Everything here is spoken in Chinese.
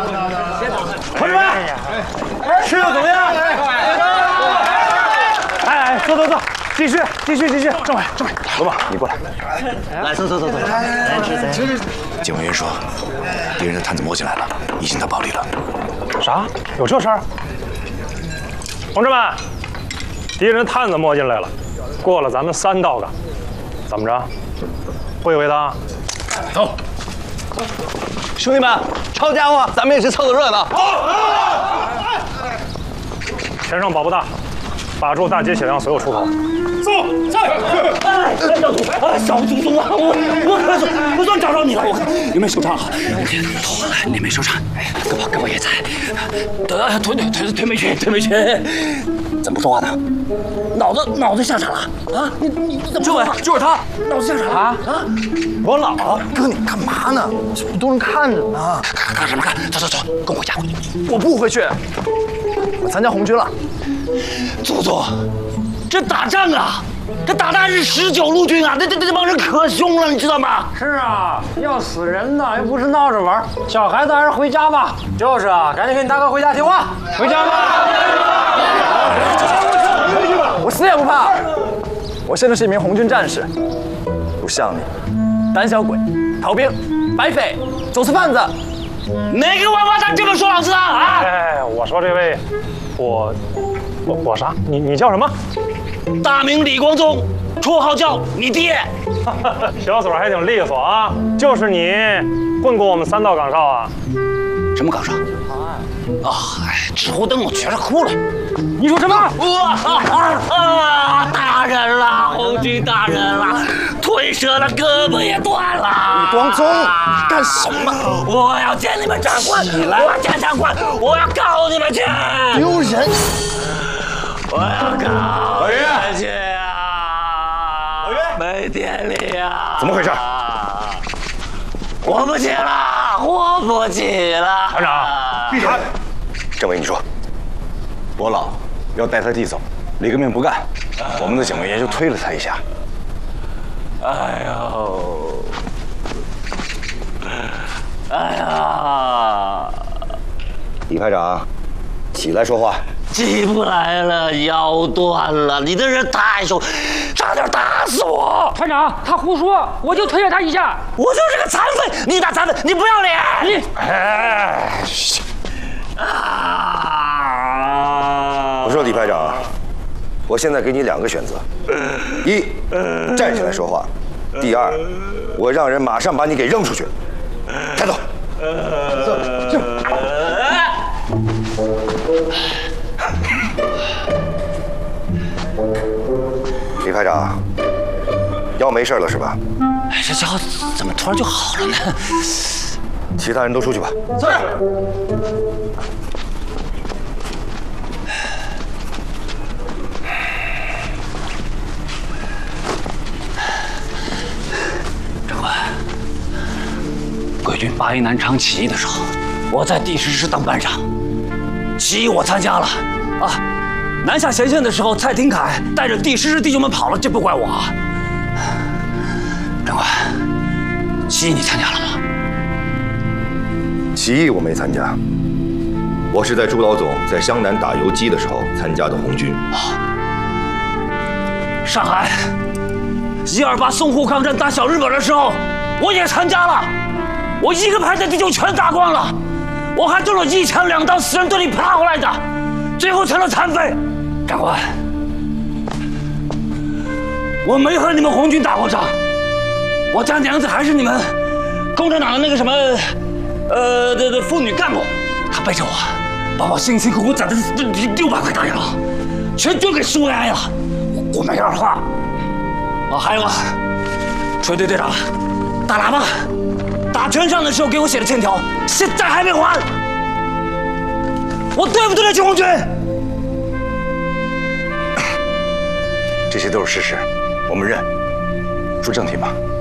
同志们，吃的怎么样？哎，坐，继续，政委，罗马，你过来。 来，走。 警卫员说，敌人的探子摸进来了，已经到堡里了。 啥？有这事儿？同志们，敌人的探子摸进来了，过了咱们3道岗，怎么着？会为他？ 走。兄弟们，抄家伙，咱们也是凑个热闹。 前上保不大，把住大街小巷所有出口。 小祖宗啊，我算找着你了，有没有收场？你没收场，胳膊也在。腿没瘸，怎么不说话呢？脑子下场了啊！你怎么说话？就是他，脑子下场了啊！ 我老哥，你干嘛呢？这么多人看着呢。 看什么看？走，跟我回家。 我不回去，我参加红军了。 祖宗，这打仗啊！这打的是19路军啊！这帮人可凶了，你知道吗？ 是啊，要死人呢，又不是闹着玩。小孩子还是回家吧。就是啊，赶紧跟你大哥回家听话。回家吧。 我死也不怕。我现在是一名红军战士，不像你，胆小鬼、逃兵、白匪、走私贩子。 哪个王八蛋这么说老子啊？ 哎，我说这位，我啥？你叫什么？ 大名李光宗，绰号叫你爹。 小嘴还挺利索啊！就是你混过我们3道岗哨啊？ 什么岗哨？纸糊灯，我觉着哭了。 你说什么？ 大人了，红军大人了，腿折了，胳膊也断了。 李光宗，干什么？ 我要见你们长官，我要见长官，我要告你们去。 丢人！ 我要告你们去啊！没电力啊！ 怎么回事？ 活不起了，活不起了！ 团长， 闭嘴！政委，你说，我老要带他弟走，李革命不干，我们的警卫员就推了他一下。 哎呀！ 李排长，起来说话。 起不来了，腰断了，你这人太凶，差点打死我！ 团长，他胡说，我就推了他一下。 我就是个残废，你打残废，你不要脸！你我说李排长，我现在给你2个选择：一，站起来说话；第二，我让人马上把你给扔出去。抬走。李排长，腰没事了是吧？ 哎，这腰怎么突然就好了呢？ 其他人都出去吧。是。 长官，贵军八一南昌起义的时候，我在第10师当班长，起义我参加了啊。南下前线的时候，蔡廷锴带着第10师弟兄们跑了，这不怪我啊。长官，起义你参加了吗？ 起义我没参加，我是在朱老总在湘南打游击的时候参加的红军。 上海128淞沪抗战打小日本的时候，我也参加了，我一个排的弟兄全打光了，我还中了1枪2刀死人队里爬回来的，最后成了残废。长官，我没和你们红军打过仗，我家娘子还是你们共产党的那个什么，妇女干部，她背着我，把我辛辛苦苦攒的600块大洋全捐给苏维埃了，我没二话。还有啊，车队队长大喇叭打全上的时候给我写的欠条，现在还没还，我对不对得起红军？ 这些都是事实，我们认。出正题吧。